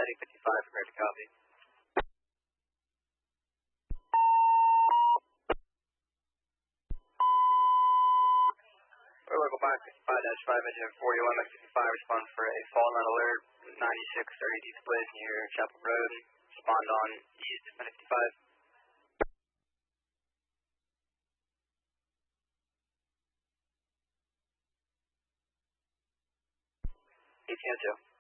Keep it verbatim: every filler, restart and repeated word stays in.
heading fifty-five, prepare to copy. Or local five fifty-five dash five, engine forty-one, X fifty-five, respond for a fall not alert, ninety-six thirty D split near Chapel Road, respond on east, fifty-five. eighteen oh two.